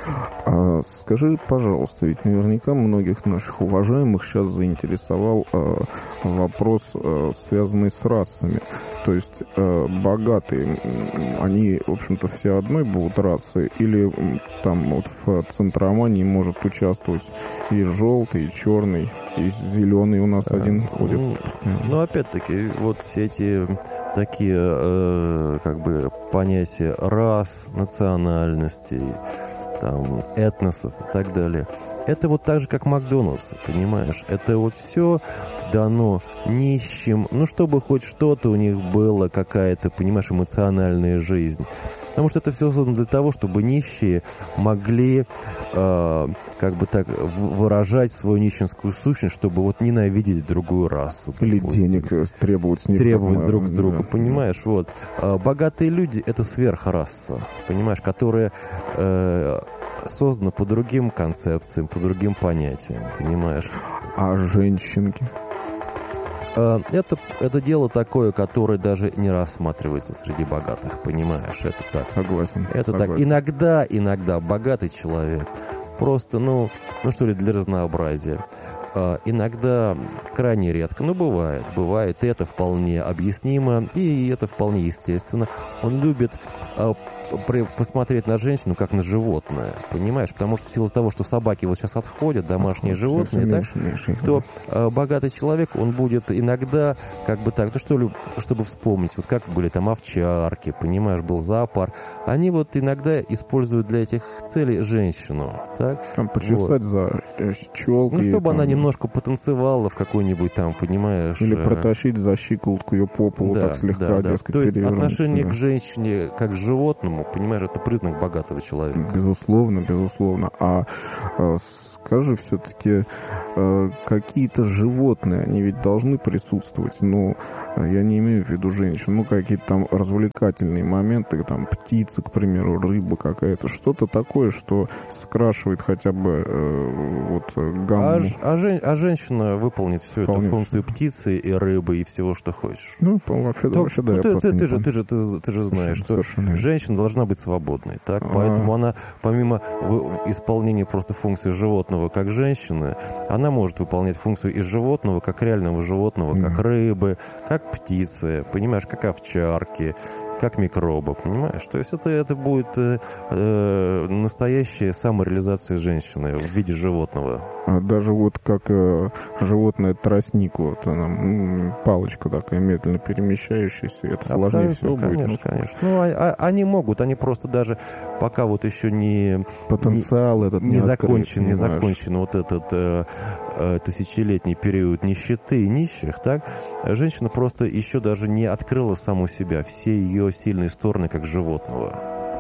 А, скажи, пожалуйста, ведь наверняка многих наших уважаемых сейчас заинтересовал э, вопрос, э, связанный с расами. То есть э, богатые, они, в общем-то, все одной будут расы, или там вот в центромании может участвовать и желтый, и черный, и зеленый у нас а, один ходит. Ну, ну, опять-таки, вот все эти такие, э, как бы, понятия рас, национальностей, там, этносов и так далее. Это вот так же, как Макдональдс, понимаешь? Это вот все дано нищим, ну, чтобы хоть что-то у них было, какая-то, понимаешь, эмоциональная жизнь. Потому что это все создано для того, чтобы нищие могли, э, как бы так, выражать свою нищенскую сущность, чтобы вот ненавидеть другую расу. Или денег требовать с них. Требовать друг с друга, да, понимаешь? Да. Вот. А богатые люди — это сверхраса, понимаешь, которая э, создана по другим концепциям, по другим понятиям, понимаешь? А женщинки? Это, это дело такое, которое даже не рассматривается среди богатых, понимаешь? Это так. Согласен. Это согласен. так. Иногда, иногда богатый человек просто, ну, ну что ли, для разнообразия Иногда крайне редко, но бывает, бывает, и это вполне объяснимо, и это вполне естественно. Он любит посмотреть на женщину как на животное, понимаешь? Потому что в силу того, что собаки вот сейчас отходят, домашние животные, так, меньше, меньше, то да. богатый человек, он будет иногда, как бы так, ну что ли, чтобы вспомнить, вот как были там овчарки, понимаешь, был зоопарк, они вот иногда используют для этих целей женщину, так? Там почесать вот. За челкой. Ну, чтобы там... она немножко потанцевала в какой-нибудь там, понимаешь... Или протащить за щиколотку ее по полу, да, так слегка, да, да. дескать, то есть перевернуть. Отношение да. к женщине как к животному, понимаешь, это признак богатого человека. Безусловно, безусловно. А, а скажи, все-таки а, какие-то животные, они ведь должны присутствовать, но я не имею в виду женщин, ну, какие-то там развлекательные моменты, там, птицы, к примеру, рыба какая-то, что-то такое, что скрашивает хотя бы э, вот гамму. А, а, жен, а женщина выполнит всю эту функцию птицы и рыбы и всего, что хочешь. Ну, вообще, То, вообще да, ну, я ты, просто ты, не ты, же, ты, же, ты, ты же знаешь, совершенно, что женщина должна быть свободной, так? А-а-а. Поэтому она, помимо исполнения просто функции животного как женщины, она может выполнять функцию и животного, как реального животного, как mm. рыбы, как птицы, понимаешь, как овчарки, как микробы, понимаешь? То есть это, это будет э, э, настоящая самореализация женщины в виде животного. А даже вот как э, животное тростник, вот она, ну, палочка такая медленно перемещающаяся, это сложнее всего конечно, будет. Конечно, конечно. Ну, а, а, они могут, они просто даже пока вот еще не... Потенциал не, этот не, не закончен, открыт, не закончен вот этот э, э, тысячелетний период нищеты и нищих, так? Женщина просто еще даже не открыла саму себя, все ее сильные стороны как животного.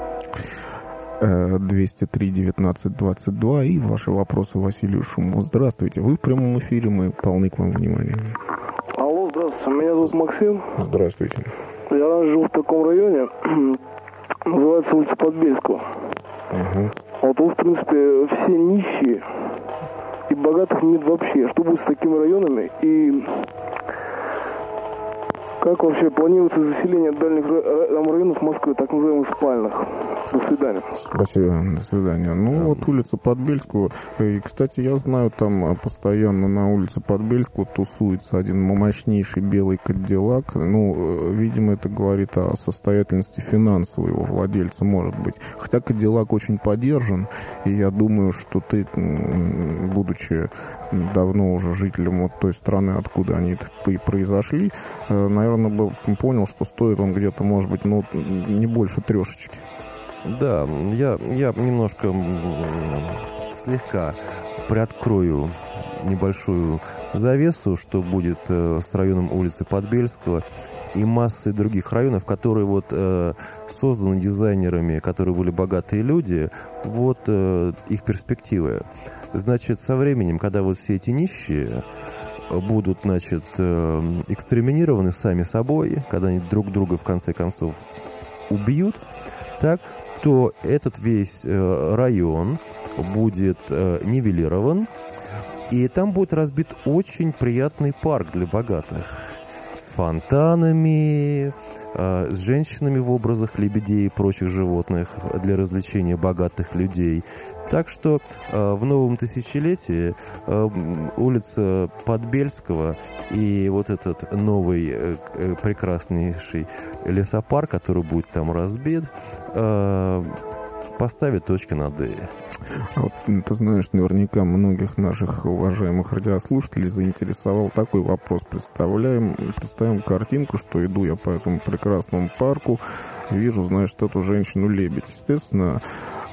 двести три девятнадцать двадцать два и ваши вопросы Василию Шумову. Здравствуйте, вы в прямом эфире, мы полны к вам внимания. Алло, здравствуйте, меня зовут Максим. Здравствуйте. Я живу в таком районе, называется улица Подбельского. Угу. Вот тут, в принципе, все нищие, и богатых нет вообще. Что будет с такими районами, и как вообще планируется заселение дальних районов Москвы, так называемых спальных? До свидания. Спасибо, до свидания. Ну, да. Вот улица Подбельского. И, кстати, я знаю, там постоянно на улице Подбельского тусуется один мощнейший белый кадиллак. Ну, видимо, это говорит о состоятельности финансовой его владельца, может быть. Хотя кадиллак очень подержан, и я думаю, что ты, будучи давно уже жителем вот той страны, откуда они и произошли, наверное, бы понял, что стоит он где-то, может быть, ну, не больше трешечки. Да, я, я немножко слегка приоткрою небольшую завесу, что будет э, с районом улицы Подбельского и массой других районов, которые вот э, созданы дизайнерами, которые были богатые люди, вот э, их перспективы. Значит, со временем, когда вот все эти нищие будут, значит, э, экстреминированы сами собой, когда они друг друга в конце концов убьют, так, то этот весь э, район будет э, нивелирован, и там будет разбит очень приятный парк для богатых. С фонтанами, э, с женщинами в образах лебедей и прочих животных для развлечения богатых людей. Так что э, в новом тысячелетии э, улица Подбельского и вот этот новый э, э, прекраснейший лесопарк, который будет там разбит, э, поставит точки над «и». А вот, ты знаешь, наверняка многих наших уважаемых радиослушателей заинтересовал такой вопрос. Представляем, представим картинку, что иду я по этому прекрасному парку, вижу, знаешь, эту женщину-лебедь. Естественно,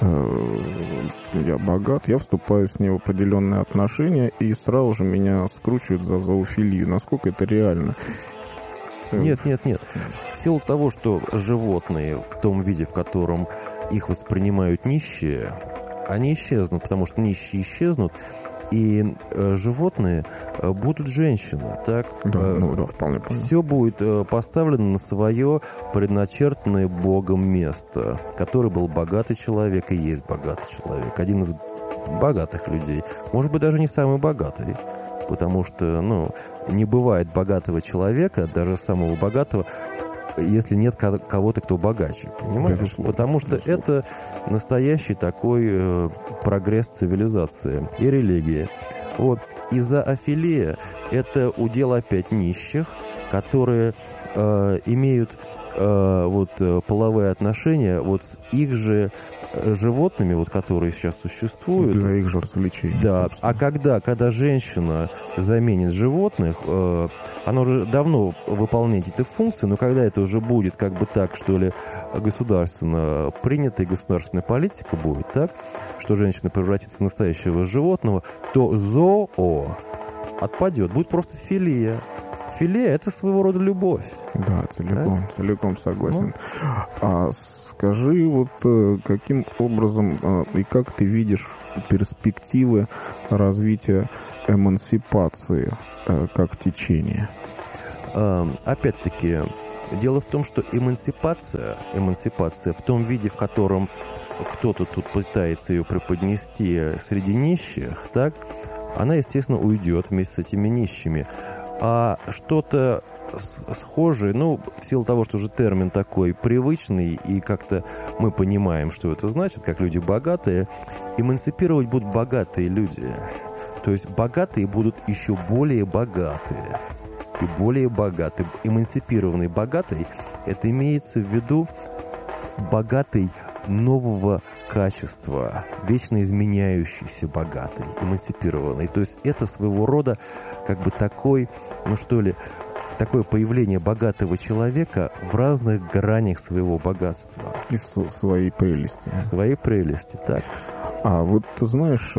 я богат, я вступаю с ней в определенные отношения, и сразу же меня скручивают за зоофилию. Насколько это реально? Нет, нет, нет. В силу того, что животные в том виде, в котором их воспринимают нищие, они исчезнут, потому что нищие исчезнут, и э, животные э, будут женщины, так? Да, э, ну, да, вполне понятно. Все будет э, поставлено на свое предначертанное Богом место, который был богатый человек и есть богатый человек, один из богатых людей, может быть, даже не самый богатый, потому что, ну, не бывает богатого человека, даже самого богатого, если нет кого-то, кто богаче, понимаешь? Безусловно, Потому что безусловно. Это настоящий такой э, прогресс цивилизации и религии. Вот. И зоофилия – это удел опять нищих, которые э, имеют э, вот, половые отношения вот с их же животными, вот, которые сейчас существуют. Для их же развлечений. Да. Собственно. А когда, когда женщина заменит животных, э, она уже давно выполняет эти функции, но когда это уже будет как бы так, что ли, государственно принято, и государственная политика будет так, что женщина превратится в настоящего животного, то зоо отпадет, будет просто филия. Филия – это своего рода любовь. Да, целиком, да? целиком согласен. Ну. А скажи, вот каким образом и как ты видишь перспективы развития эмансипации как течения? Опять-таки, дело в том, что эмансипация, эмансипация в том виде, в котором кто-то тут пытается ее преподнести среди нищих, так, она, естественно, уйдет вместе с этими нищими. А что-то схожее, ну, в силу того, что уже термин такой привычный, и как-то мы понимаем, что это значит, как люди богатые, эмансипировать будут богатые люди. То есть богатые будут еще более богатые. И более богатый. Эмансипированный богатый, это имеется в виду богатый нового качества, вечно изменяющийся богатый, эмансипированный. То есть это своего рода как бы такой, ну что ли, такое появление богатого человека в разных гранях своего богатства. И своей прелести. Своей прелести, так. А вот ты знаешь,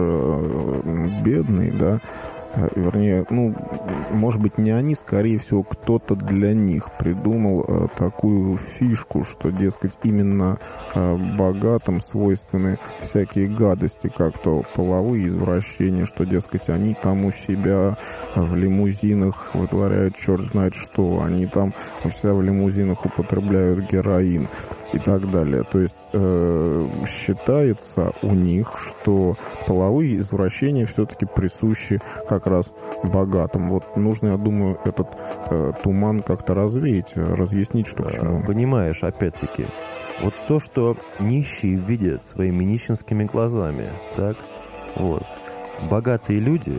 бедный, да, вернее, ну, может быть, не они, скорее всего, кто-то для них придумал э, такую фишку, что, дескать, именно э, богатым свойственны всякие гадости, как то половые извращения, что, дескать, они там у себя в лимузинах вытворяют черт знает что, они там у себя в лимузинах употребляют героин и так далее. То есть э, считается у них, что половые извращения все-таки присущи как раз богатым. Вот нужно, я думаю, этот э, туман как-то развеять, разъяснить, что к чему. Понимаешь, опять-таки, вот то, что нищие видят своими нищенскими глазами, так, вот, богатые люди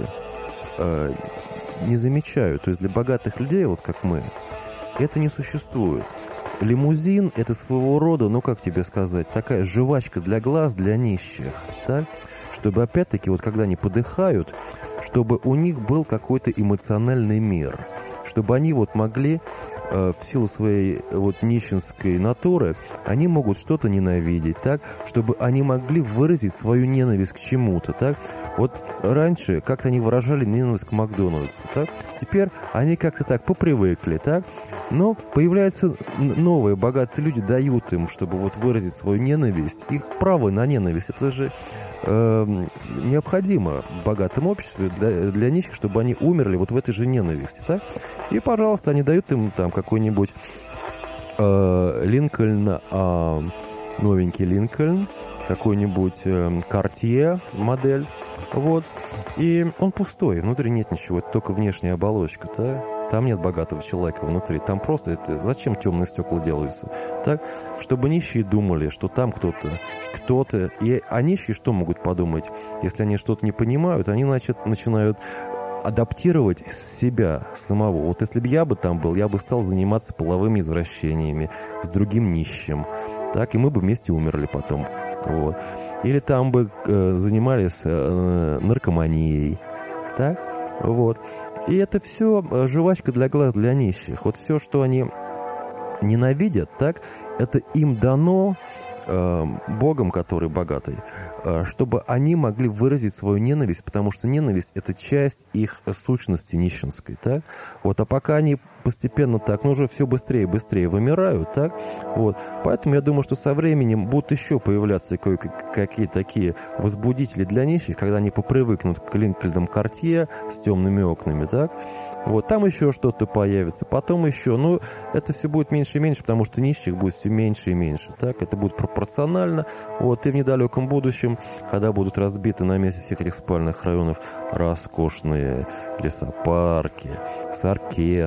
э, не замечают. То есть для богатых людей, вот как мы, это не существует. Лимузин – это своего рода, ну как тебе сказать, такая жвачка для глаз, для нищих, так? Чтобы опять-таки, вот когда они подыхают, чтобы у них был какой-то эмоциональный мир, чтобы они вот могли, э, в силу своей вот нищенской натуры, они могут что-то ненавидеть, так? Чтобы они могли выразить свою ненависть к чему-то, так? Вот раньше как-то они выражали ненависть к Макдональдсу, так? Теперь они как-то так попривыкли, так? Но появляются новые богатые люди, дают им, чтобы вот выразить свою ненависть. Их право на ненависть, это же э, необходимо в богатом обществе для, для нищих, чтобы они умерли вот в этой же ненависти, так? И, пожалуйста, они дают им там какой-нибудь э, Линкольн, э, новенький Линкольн, какой-нибудь э, Cartier модель, вот, и он пустой, внутри нет ничего, это только внешняя оболочка-то. Там нет богатого человека внутри. Там просто это... Зачем темные стекла делаются? Так, чтобы нищие думали, что там кто-то, кто-то... И, а нищие что могут подумать? Если они что-то не понимают, они, значит, начинают адаптировать себя самого. Вот если бы я бы там был, я бы стал заниматься половыми извращениями с другим нищим. Так, и мы бы вместе умерли потом. Вот. Или там бы э, занимались э, наркоманией. Так, вот. И это все жвачка для глаз, для нищих. Вот все, что они ненавидят, так, это им дано э, Богом, который богатый, э, чтобы они могли выразить свою ненависть, потому что ненависть – это часть их сущности нищенской, так? Вот, а пока они постепенно так, ну, уже все быстрее и быстрее вымирают, так? Вот. Поэтому я думаю, что со временем будут еще появляться какие-то такие возбудители для нищих, когда они попривыкнут к Линкольнам Cartier с темными окнами, так? Вот. Там еще что-то появится, потом еще, ну, это все будет меньше и меньше, потому что нищих будет все меньше и меньше, так? Это будет пропорционально, вот, и в недалеком будущем, когда будут разбиты на месте всех этих спальных районов роскошные лесопарки с оркестрами,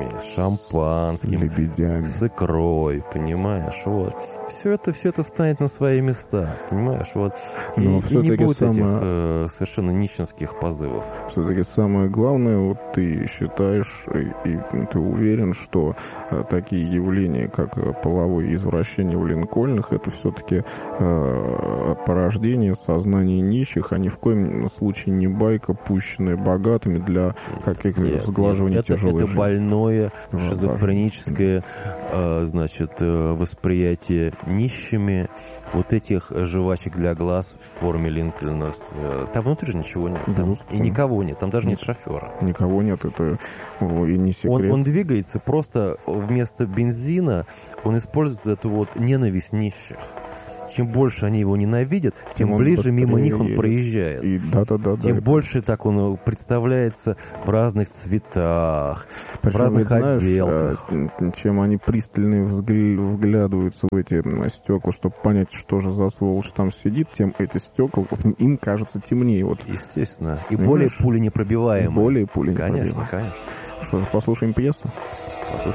яхтами, с шампанским, лебедями, с икрой, понимаешь, вот. Все это, все это встанет на свои места, понимаешь, вот. И, Но и не будет самое... этих э, совершенно нищенских позывов. Все-таки самое главное, вот ты считаешь и, и ты уверен, что э, такие явления, как э, половое извращение в линкольнах, это все-таки э, порождение сознания нищих, а ни в коем случае не байка, пущенная богатыми для каких-либо сглаживания нет, это, тяжелой это жизни. больное, шизофреническое, э, значит, э, восприятие нищими вот этих жвачек для глаз в форме Линкольнерс. Там внутри же ничего нет. Там и никого нет. Там даже нет, нет шофера. Никого нет, это о, и не секрет. Он, он двигается просто вместо бензина, он использует эту вот ненависть нищих. Чем больше они его ненавидят, тем он ближе мимо них он едет. проезжает. И, да, да, да, тем да, больше это... так он представляется в разных цветах, Причем, в разных знаешь, отделках. Чем они пристально вглядываются в эти стекла, чтобы понять, что же за сволочь там сидит, тем эти стекла им кажутся темнее. Вот. Естественно. И Понимаешь? более пуленепробиваемые. Более пуленепробиваемые. Конечно, конечно. Что, послушаем пьесу? Послушаем.